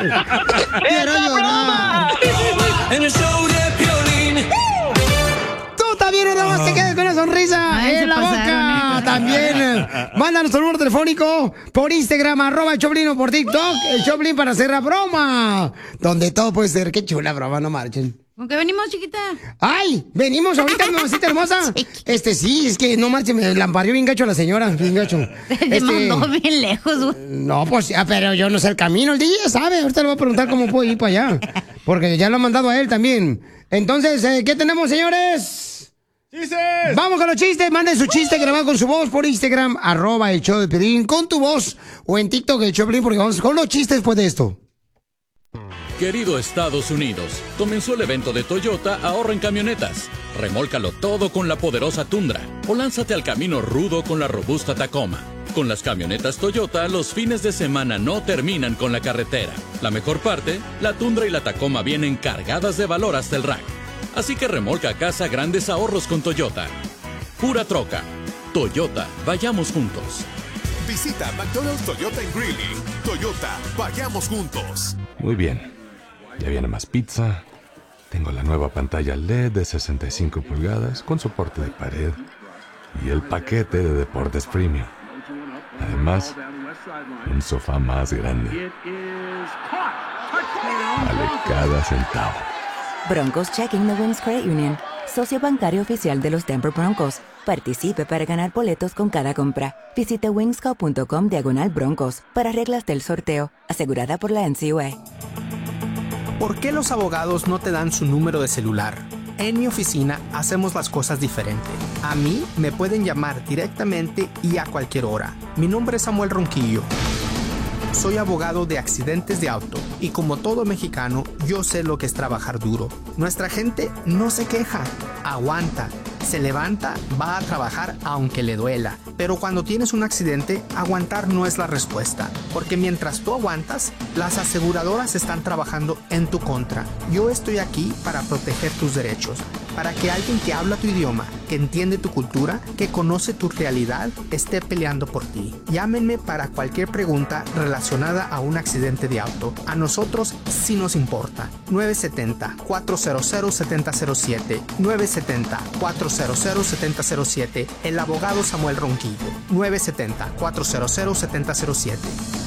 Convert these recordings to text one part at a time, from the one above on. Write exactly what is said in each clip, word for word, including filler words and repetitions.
Quiero llorar. En el show de Piolín. Tú también, nada más te quedas con una sonrisa Ay, en la pasaron, boca. También. Mándanos tu número telefónico por Instagram, arroba el Choplin, o por TikTok, el Choplin, para hacer la broma. Donde todo puede ser. Qué chula broma, no marchen. ¿Con qué venimos, chiquita? ¡Ay! Venimos ahorita, mamacita hermosa. Este sí, es que no marchen, me lamparió bien gacho la señora, bien gacho. Te Este, mandó bien lejos, güey. No, pues, ah, pero yo no sé el camino, el D J sabe. Ahorita le voy a preguntar cómo puedo ir para allá. Porque ya lo han mandado a él también. Entonces, eh, ¿qué tenemos, señores? ¡Chistes! Vamos con los chistes. Manden su chiste grabado con su voz por Instagram, arroba el show de Piolín, con tu voz, o en TikTok el show de Piolín, porque vamos con los chistes después de esto. Querido Estados Unidos, comenzó el evento de Toyota Ahorra en Camionetas. Remólcalo todo con la poderosa Tundra o lánzate al camino rudo con la robusta Tacoma. Con las camionetas Toyota, los fines de semana no terminan con la carretera. La mejor parte, la Tundra y la Tacoma vienen cargadas de valor hasta el rack. Así que remolca a casa grandes ahorros con Toyota. Pura troca. Toyota, vayamos juntos. Visita McDonald's Toyota en Greeley. Toyota, vayamos juntos. Muy bien. Ya viene más pizza. Tengo la nueva pantalla L E D de sesenta y cinco pulgadas con soporte de pared. Y el paquete de deportes premium. Además, un sofá más grande. Vale cada centavo. Broncos Checking the Wings Credit Union. Socio bancario oficial de los Denver Broncos. Participe para ganar boletos con cada compra. Visite wingsco.com diagonal broncos para reglas del sorteo. Asegurada por la N C U A. ¿Por qué los abogados no te dan su número de celular? En mi oficina hacemos las cosas diferente. A mí me pueden llamar directamente y a cualquier hora. Mi nombre es Samuel Ronquillo. Soy abogado de accidentes de auto y como todo mexicano, yo sé lo que es trabajar duro. Nuestra gente no se queja, aguanta, se levanta, va a trabajar aunque le duela. Pero cuando tienes un accidente, aguantar no es la respuesta, porque mientras tú aguantas, las aseguradoras están trabajando en tu contra. Yo estoy aquí para proteger tus derechos, para que alguien que habla tu idioma, que entiende tu cultura, que conoce tu realidad, esté peleando por ti. Llámenme para cualquier pregunta relacionada a un accidente de auto. A nosotros sí nos importa. nueve siete cero, cuatro cero cero, siete cero cero siete. nueve siete cero, cuatro cero cero, siete cero cero siete. El abogado Samuel Ronquillo. nueve siete cero, cuatro cero cero, siete cero cero siete.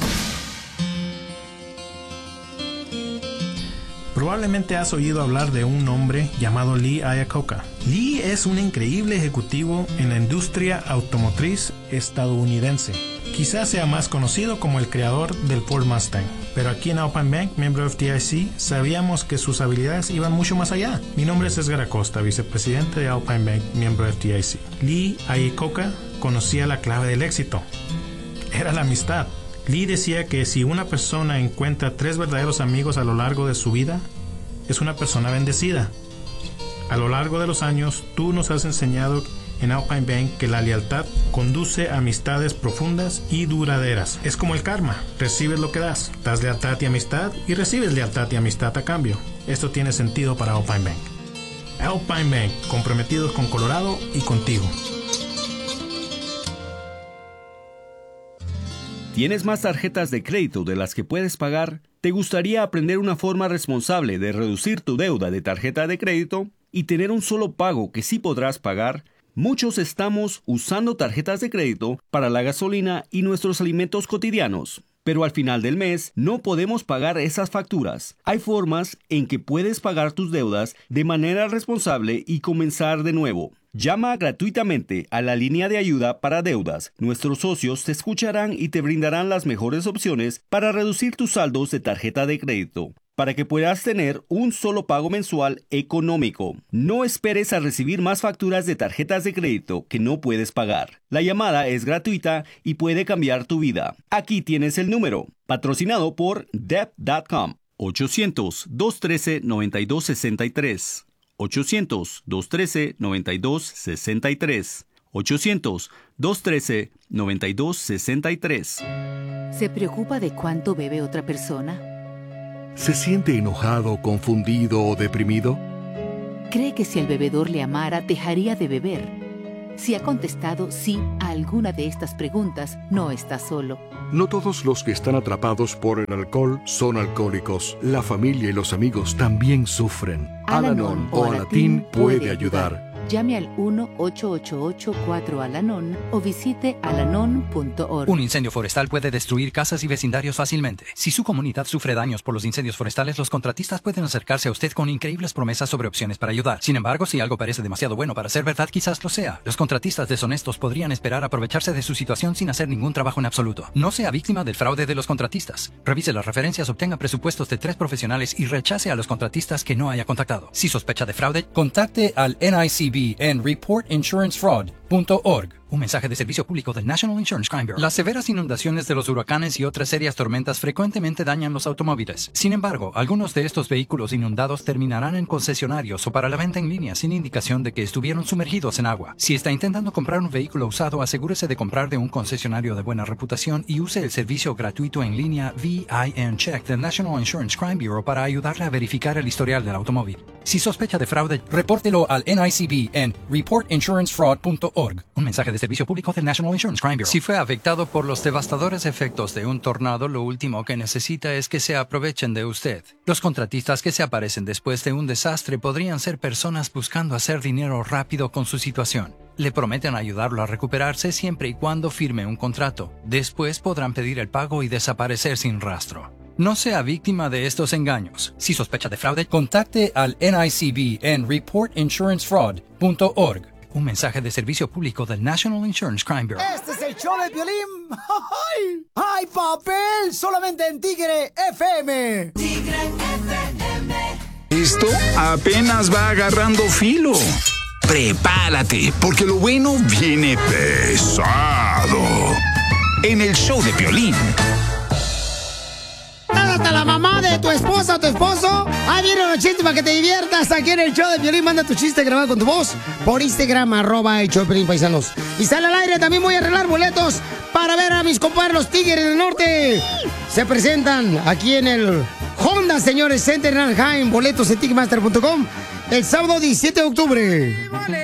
Probablemente has oído hablar de un hombre llamado Lee Iacocca. Lee es un increíble ejecutivo en la industria automotriz estadounidense. Quizás sea más conocido como el creador del Ford Mustang. Pero aquí en Alpine Bank, miembro de F D I C, sabíamos que sus habilidades iban mucho más allá. Mi nombre es Edgar Acosta, vicepresidente de Alpine Bank, miembro de F D I C. Lee Iacocca conocía la clave del éxito. Era la amistad. Lee decía que si una persona encuentra tres verdaderos amigos a lo largo de su vida, es una persona bendecida. A lo largo de los años, tú nos has enseñado en Alpine Bank que la lealtad conduce a amistades profundas y duraderas. Es como el karma, recibes lo que das. Das lealtad y amistad y recibes lealtad y amistad a cambio. Esto tiene sentido para Alpine Bank. Alpine Bank, comprometidos con Colorado y contigo. ¿Tienes más tarjetas de crédito de las que puedes pagar? ¿Te gustaría aprender una forma responsable de reducir tu deuda de tarjeta de crédito y tener un solo pago que sí podrás pagar? Muchos estamos usando tarjetas de crédito para la gasolina y nuestros alimentos cotidianos. Pero al final del mes no podemos pagar esas facturas. Hay formas en que puedes pagar tus deudas de manera responsable y comenzar de nuevo. Llama gratuitamente a la línea de ayuda para deudas. Nuestros socios te escucharán y te brindarán las mejores opciones para reducir tus saldos de tarjeta de crédito, para que puedas tener un solo pago mensual económico. No esperes a recibir más facturas de tarjetas de crédito que no puedes pagar. La llamada es gratuita y puede cambiar tu vida. Aquí tienes el número, patrocinado por debt punto com. ochocientos, dos uno tres, nueve dos seis tres. ochocientos, dos uno tres, nueve dos seis tres. ochocientos, dos uno tres, nueve dos seis tres. ¿Se preocupa de cuánto bebe otra persona? ¿Se siente enojado, confundido o deprimido? ¿Cree que si el bebedor le amara, dejaría de beber? Si ha contestado sí a alguna de estas preguntas, no está solo. No todos los que están atrapados por el alcohol son alcohólicos. La familia y los amigos también sufren. Al-Anon o Alatín puede ayudar. Llame al uno ocho ocho ocho cuatro Al-Anon o visite alanon punto org. Un incendio forestal puede destruir casas y vecindarios fácilmente. Si su comunidad sufre daños por los incendios forestales, los contratistas pueden acercarse a usted con increíbles promesas sobre opciones para ayudar. Sin embargo, si algo parece demasiado bueno para ser verdad, quizás lo sea. Los contratistas deshonestos podrían esperar aprovecharse de su situación sin hacer ningún trabajo en absoluto. No sea víctima del fraude de los contratistas. Revise las referencias, obtenga presupuestos de tres profesionales y rechace a los contratistas que no haya contactado. Si sospecha de fraude, contacte al N I C B en report insurance fraud punto org. Un mensaje de servicio público del National Insurance Crime Bureau. Las severas inundaciones de los huracanes y otras serias tormentas frecuentemente dañan los automóviles. Sin embargo, algunos de estos vehículos inundados terminarán en concesionarios o para la venta en línea sin indicación de que estuvieron sumergidos en agua. Si está intentando comprar un vehículo usado, asegúrese de comprar de un concesionario de buena reputación y use el servicio gratuito en línea V I N Check del National Insurance Crime Bureau para ayudarle a verificar el historial del automóvil. Si sospecha de fraude, repórtelo al N I C B en report insurance fraud punto org. Un mensaje de servicio público del National Insurance Crime Bureau. Si fue afectado por los devastadores efectos de un tornado, lo último que necesita es que se aprovechen de usted. Los contratistas que se aparecen después de un desastre podrían ser personas buscando hacer dinero rápido con su situación. Le prometen ayudarlo a recuperarse siempre y cuando firme un contrato. Después podrán pedir el pago y desaparecer sin rastro. No sea víctima de estos engaños. Si sospecha de fraude, contacte al N I C B en report insurance fraud punto org. Un mensaje de servicio público del National Insurance Crime Bureau. Este es el show de Piolín. ¡Ay! ¡Ay, papel! Solamente en Tigre F M. Tigre F M. Esto apenas va agarrando filo. Prepárate, porque lo bueno viene pesado. En el show de Piolín. Hasta la mamá de tu esposa o tu esposo. Ahí vienen los chistes para que te diviertas aquí en el show de Piolín. Manda tu chiste grabado con tu voz por Instagram, arroba el show de Piolín, paisanos. Y sale al aire, también voy a arreglar boletos para ver a mis compadres los Tigres del Norte. Se presentan aquí en el Honda, señores, Center en Anaheim. Boletos en ticketmaster punto com el sábado diecisiete de octubre.